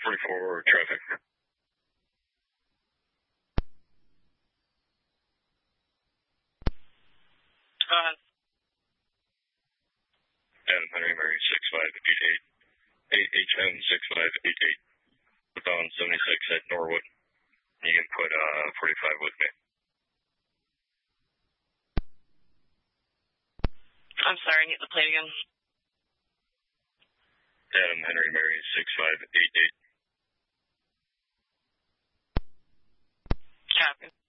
44 traffic. Go ahead. Adam Henry Mary 6588. HM 6588. On 76 at Norwood. You can put 45 with me. I'm sorry, I need the plate again. Adam Henry Mary 6588. Copy.